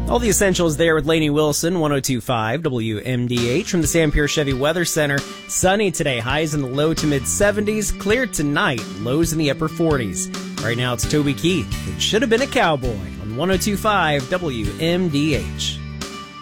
All the essentials there with Lainey Wilson, 102.5 WMDH from the Sam Pierce Chevy Weather Center. Sunny today, highs in the low to mid 70s. Clear tonight, lows in the upper 40s. Right now it's Toby Keith. It should have been a cowboy on 102.5 WMDH.